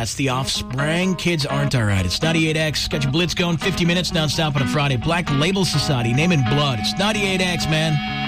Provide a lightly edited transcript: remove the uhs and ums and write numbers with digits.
That's The Offspring. Kids Aren't Alright. It's 98X. Got your blitz going 50 minutes nonstop on a Friday. Black Label Society. Name in blood. It's 98X, man.